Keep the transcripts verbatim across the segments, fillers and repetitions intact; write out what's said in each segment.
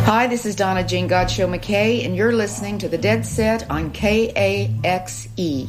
Hi, this is Donna Jean Godshow McKay, and you're listening to The Dead Set on K A X E.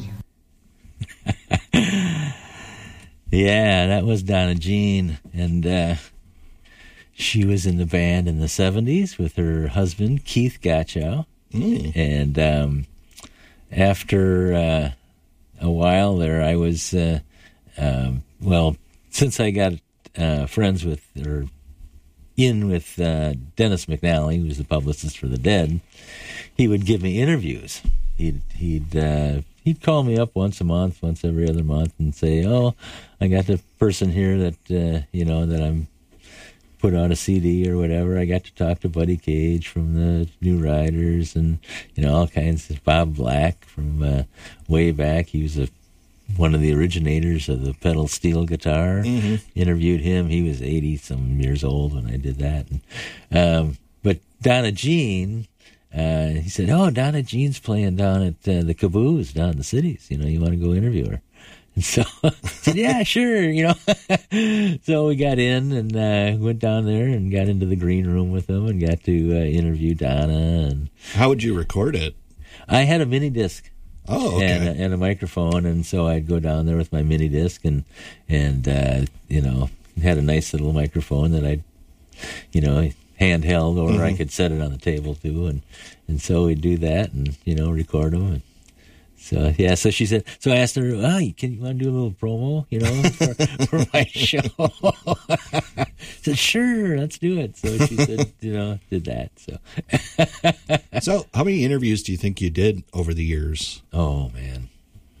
Yeah, that was Donna Jean, and uh, she was in the band in the seventies with her husband, Keith Godshow. Mm. And um, after uh, a while there, I was, uh, um, well, since I got uh, friends with, or in with uh, Dennis McNally, who was the publicist for the Dead, he would give me interviews. He'd he'd uh, he'd call me up once a month, once every other month, and say, "Oh, I got the person here that uh, you know that I'm put on a C D or whatever. I got to talk to Buddy Cage from the New Riders, and you know all kinds of Bob Black from uh, way back. He was a one of the originators of the pedal steel guitar. Mm-hmm. Interviewed him. He was eighty some years old when I did that. And, um, but Donna Jean, uh, he said, "Oh, Donna Jean's playing down at uh, the Caboose down in the cities. You know, you want to go interview her?" And so I said, "Yeah, sure." You know, so we got in and uh, went down there and got into the green room with them and got to uh, interview Donna. And how would you record it? I had a mini disc. Oh, okay. And, a, and a microphone, and so I'd go down there with my mini disc, and and uh, you know had a nice little microphone that I'd you know handheld, or mm-hmm. I could set it on the table too, and and so we'd do that, and you know record them. And so yeah, so she said. So I asked her, "Oh, can you want to do a little promo, you know, for, for my show?" I said, "Sure, let's do it." So she said, you know, did that. So. So, how many interviews do you think you did over the years? Oh, man.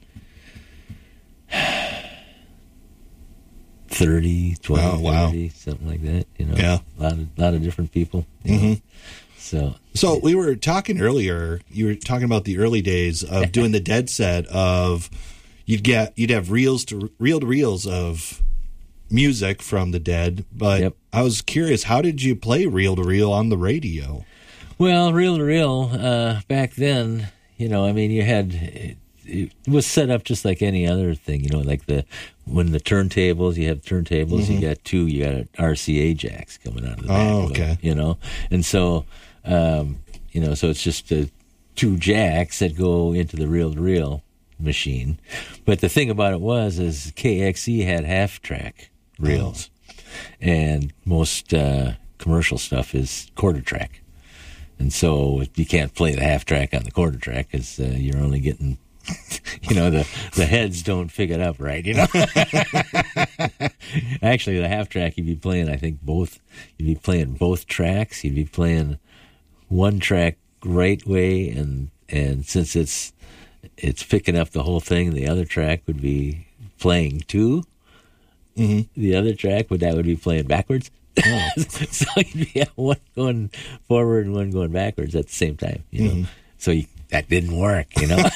thirty, twenty, oh, wow. thirty, something like that. You know, yeah. A lot of, lot of different people. You mm-hmm. know? So, so we were talking earlier, you were talking about the early days of doing the Dead Set of, you'd get, you'd have reels to, reel to reels of music from the Dead, but yep. I was curious, how did you play reel to reel on the radio? Well, reel to reel, uh, back then, you know, I mean, you had, it, it was set up just like any other thing, you know, like the, when the turntables, you have turntables, mm-hmm. you got two, you got R C A jacks coming out of the back oh, of okay. them, you know, and so, um, you know, so it's just uh, two jacks that go into the reel to reel machine. But the thing about it was, is K X E had half track reels, oh. and most uh, commercial stuff is quarter track. And so you can't play the half track on the quarter track because uh, you're only getting, you know, the, the heads don't pick it up right, you know. Actually, the half track, you'd be playing, I think, both. You'd be playing both tracks. You'd be playing one track right way, and and since it's it's picking up the whole thing, the other track would be playing two. Mm-hmm. The other track would that would be playing backwards. Oh. So you'd have one going forward and one going backwards at the same time, you know. Mm-hmm. So you, that didn't work, you know.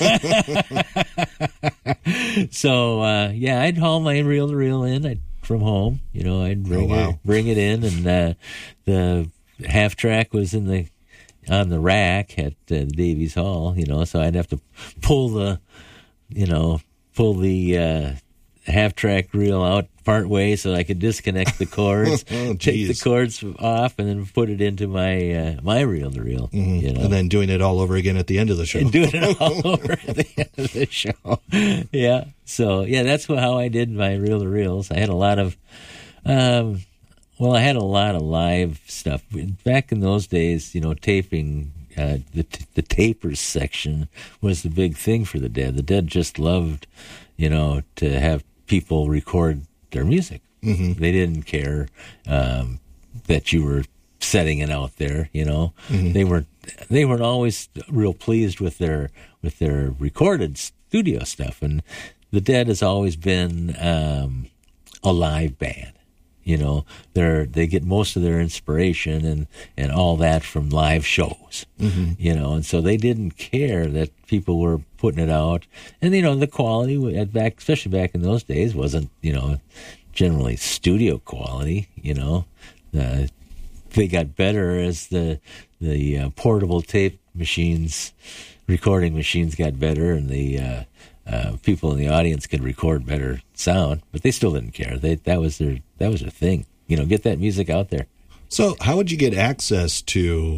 So uh, yeah, I'd haul my reel to reel in I'd, from home, you know. I'd bring oh, wow. it, bring it in, and uh, the half track was in the on the rack at uh, Davies Hall, you know. So I'd have to pull the, you know, pull the uh, half track reel out part way so I could disconnect the cords, oh, take the cords off, and then put it into my uh, my reel to reel. Mm-hmm. You know? And then doing it all over again at the end of the show. And doing it all over at the end of the show. Yeah. So yeah, that's how I did my reel to reels. I had a lot of, um, well, I had a lot of live stuff back in those days. You know, taping. Uh, the the tapers section was the big thing for the Dead. The Dead just loved, you know, to have people record their music. Mm-hmm. They didn't care um, that you were setting it out there. You know, mm-hmm. they weren't they weren't always real pleased with their with their recorded studio stuff. And the Dead has always been um, a live band. You know, they're they get most of their inspiration and, and all that from live shows. Mm-hmm. You know, and so they didn't care that people were putting it out. And you know, the quality at back, especially back in those days, wasn't you know generally studio quality. You know, uh, they got better as the the uh, portable tape machines, recording machines got better, and the uh, uh, people in the audience could record better sound, but they still didn't care. They that was their that was their thing. You know, get that music out there. So, how would you get access to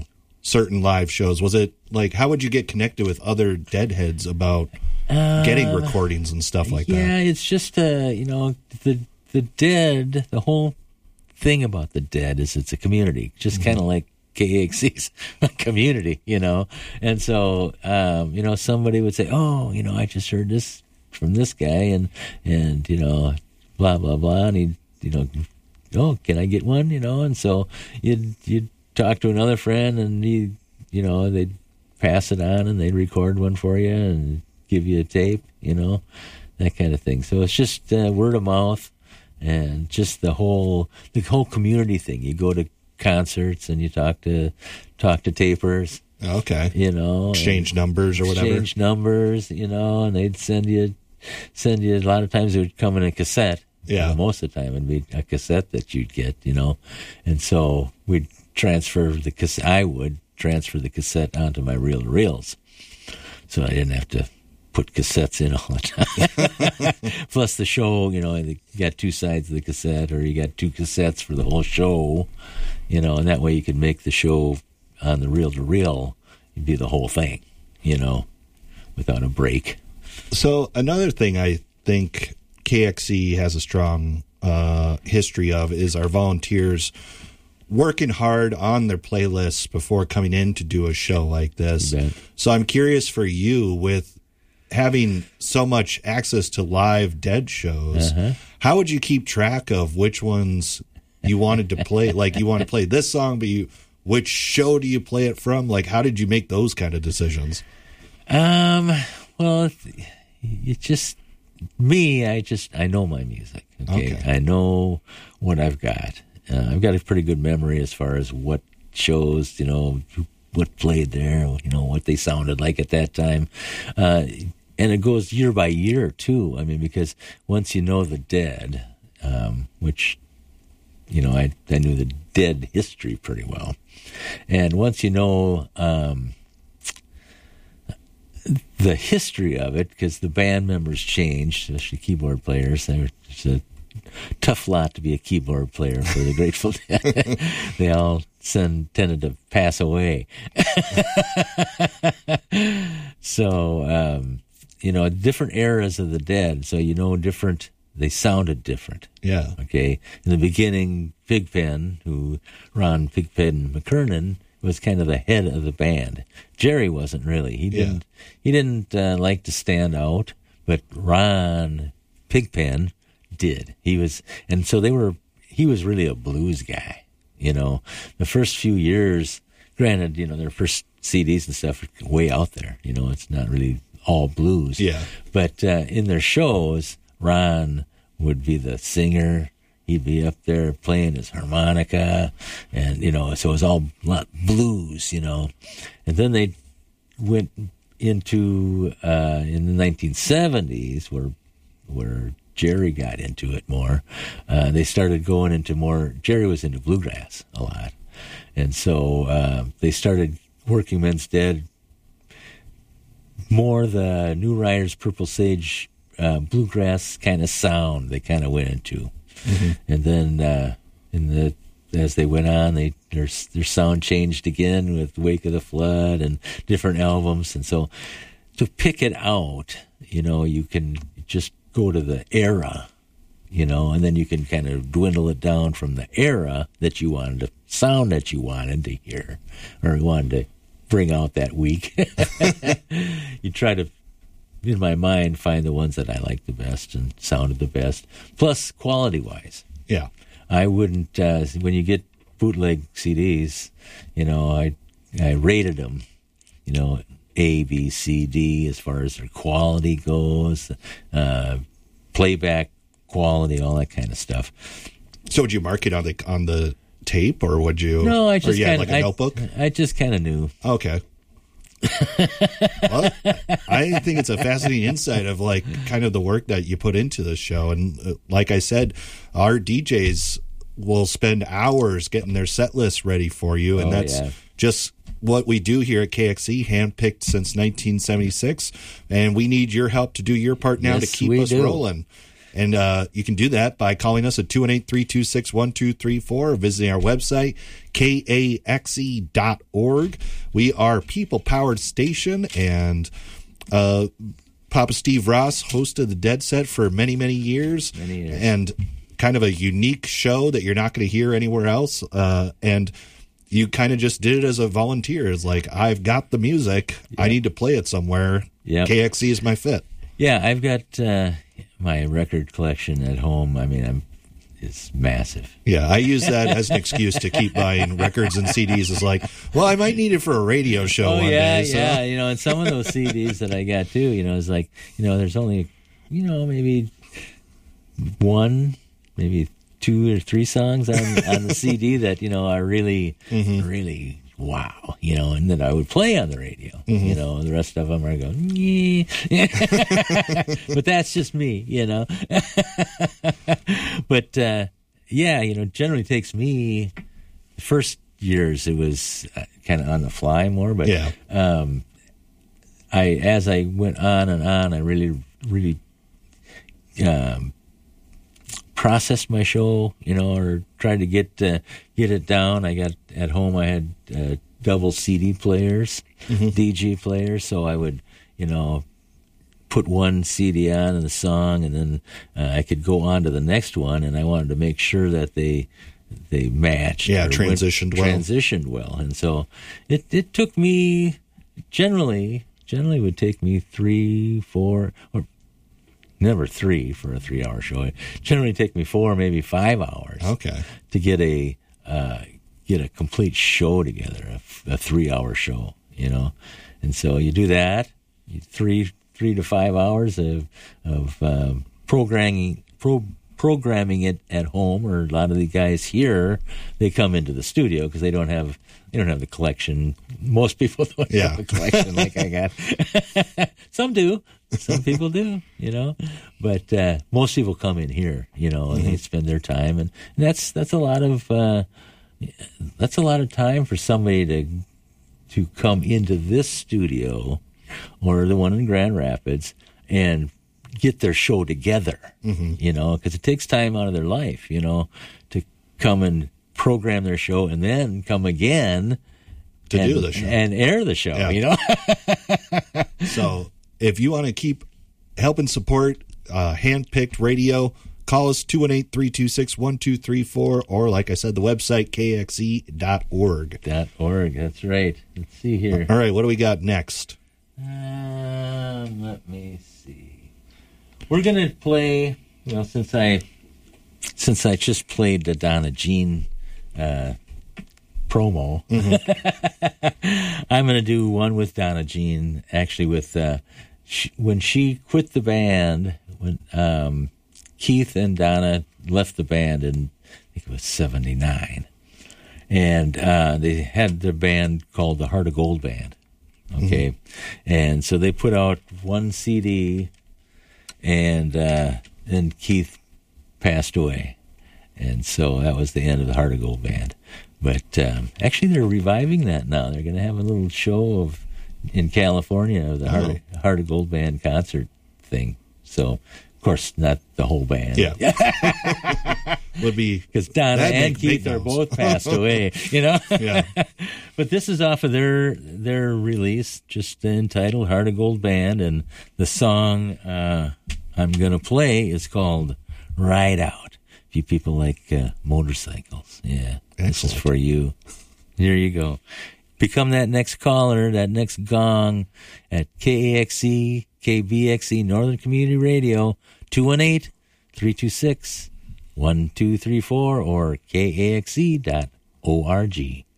certain live shows? Was it like, how would you get connected with other Deadheads about uh, getting recordings and stuff like yeah, that? Yeah, it's just, uh, you know, the the Dead, the whole thing about the Dead is it's a community, just mm-hmm. kind of like K A X C's community, you know. And so, um, you know, somebody would say, oh, you know, I just heard this from this guy and, and you know, blah, blah, blah. And he, you know, oh, can I get one? You know, and so you'd, you'd talk to another friend and he, you know, they'd pass it on and they'd record one for you and give you a tape, you know, that kind of thing. So it's just uh, word of mouth and just the whole, the whole community thing. You go to concerts and you talk to talk to tapers. Okay. You know, exchange numbers or whatever. Exchange numbers, you know, and they'd send you send you a lot of times it would come in a cassette. Yeah. You know, most of the time it'd be a cassette that you'd get, you know. And so we'd transfer the cassette I would transfer the cassette onto my reel to reels. So I didn't have to put cassettes in all the time. Plus the show, you know, you got two sides of the cassette or you got two cassettes for the whole show, you know, and that way you could make the show on the reel-to-reel, it'd be the whole thing, you know, without a break. So another thing I think K X C has a strong uh, history of is our volunteers working hard on their playlists before coming in to do a show like this. So I'm curious for you, with having so much access to live Dead shows, uh-huh. how would you keep track of which ones you wanted to play? Like, you want to play this song, but you, which show do you play it from? Like, how did you make those kind of decisions? Um, well, it just, me, I just, I know my music. Okay. okay. I know what I've got. Uh, I've got a pretty good memory as far as what shows, you know, what played there, you know, what they sounded like at that time. Uh, and it goes year by year, too. I mean, because once you know the Dead, um, which, you know, I, I knew the Dead history pretty well. And once you know um, the history of it, because the band members changed, especially keyboard players, they were just a tough lot to be a keyboard player for the Grateful Dead. They all send, tended to pass away. So, um, you know, different eras of the Dead. So, you know, different, they sounded different. Yeah. Okay. In the beginning, Pigpen, who, Ron Pigpen McKernan, was kind of the head of the band. Jerry wasn't really. He didn't, yeah. he didn't uh, like to stand out, but Ron Pigpen did. He was, and so they were, he was really a blues guy, you know. The first few years, granted, you know, their first C Ds and stuff are way out there, you know, it's not really all blues. Yeah. But uh, in their shows, Ron would be the singer. He'd be up there playing his harmonica, and, you know, so it was all lot blues, you know. And then they went into, uh, in the nineteen seventies, where, where Jerry got into it more. Uh, they started going into more, Jerry was into bluegrass a lot. And so uh, they started Working Men's Dead, more the New Riders, Purple Sage, uh, bluegrass kind of sound they kind of went into. Mm-hmm. And then uh, in the as they went on, they their, their sound changed again with Wake of the Flood and different albums. And so to pick it out, you know, you can just go to the era, you know, and then you can kind of dwindle it down from the era that you wanted, the sound that you wanted to hear or wanted to bring out that week. You try to, in my mind, find the ones that I liked the best and sounded the best, plus quality-wise. Yeah. I wouldn't, uh, when you get bootleg C Ds, you know, I I rated them, you know, A, B, C, D, as far as their quality goes, uh, playback quality, all that kind of stuff. So would you mark it on the on the tape, or would you? No, I just kind of like a notebook. I, I just kind of knew. Okay. Well, I think it's a fascinating insight of like kind of the work that you put into this show, and uh, like I said, our D Js will spend hours getting their set list ready for you, and oh, that's yeah. just what we do here at K X C, handpicked since nineteen seventy-six, and we need your help to do your part now yes, to keep we us do. rolling. And uh, you can do that by calling us at two one eight, three two six, one two three four or visiting our website, K A X E dot org. We are a people-powered station, and uh, Papa Steve Ross hosted the Dead Set for many, many years. Many years. And kind of a unique show that you're not going to hear anywhere else. Uh, and you kind of just did it as a volunteer. It's like, I've got the music. Yep. I need to play it somewhere. Yep. K X E is my fit. Yeah, I've got uh, my record collection at home. I mean, I'm it's massive. Yeah, I use that as an excuse to keep buying records and C Ds. It's like, well, I might need it for a radio show oh, one yeah, day. So. Yeah, you know, and some of those C Ds that I got, too, you know, it's like, you know, there's only, you know, maybe one, maybe two or three songs on, on the C D that, you know, are really, mm-hmm. really wow, you know, and that I would play on the radio, mm-hmm. you know, and the rest of them are going, yeah. But that's just me, you know. But, uh, yeah, you know, generally takes me, the first years it was uh, kind of on the fly more, but yeah. um, I, as I went on and on, I really, really um, processed my show, you know, or tried to get uh, get it down. I got at home. I had uh, double C D players, mm-hmm. D G players, so I would, you know, put one C D on and the song, and then uh, I could go on to the next one. And I wanted to make sure that they they matched. Yeah, transitioned went, well. Transitioned well, and so it it took me generally generally would take me three, four, or never three for a three-hour show. It generally take me four, maybe five hours. Okay. To get a uh, get a complete show together, a, a three-hour show, you know. And so you do that, you, three three to five hours of of uh, programming pro, programming it at home. Or a lot of the guys here, they come into the studio because they don't have they don't have the collection. Most people don't yeah. have the collection like I got. Some do. Some people do, you know, but uh, most people come in here, you know, and mm-hmm. they spend their time, and, and that's that's a lot of uh, that's a lot of time for somebody to to come into this studio or the one in Grand Rapids and get their show together, mm-hmm. you know, because it takes time out of their life, you know, to come and program their show and then come again to and, do the show and air the show, yeah. you know. So if you want to keep helping support uh, Handpicked Radio, call us two one eight, three two six, one two three four, or like I said, the website, K X E dot org. Dot org, that's right. Let's see here. All right, what do we got next? Um, let me see. We're going to play, you know, since I since I just played the Donna Jean uh, promo, mm-hmm. I'm going to do one with Donna Jean, actually with, uh, she, when she quit the band, when um, Keith and Donna left the band in, I think it was seventy-nine, and uh, they had their band called the Heart of Gold Band, okay? Mm-hmm. And so they put out one C D, and uh, then Keith passed away. And so that was the end of the Heart of Gold Band. But um, actually, they're reviving that now. They're going to have a little show of in California of the Heart, oh. of, Heart of Gold Band concert thing. So, of course, not the whole band. Yeah, would be because Donna and Keith are both passed away. You know. Yeah. But this is off of their their release, just entitled "Heart of Gold Band," and the song uh, I'm going to play is called "Ride Out." You people like uh, motorcycles. Yeah. Excellent. This is for you. Here you go. Become that next caller, that next gong at K A X E, K B X E, Northern Community Radio, two one eight, three two six, one two three four, or K A X E dot org.